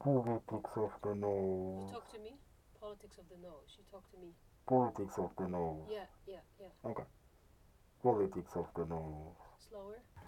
Politics of the You nose. talk to me. Politics of the nose. You talk to me. Politics of the nose. Yeah, yeah, yeah. Okay. Politics of the nose. Slower.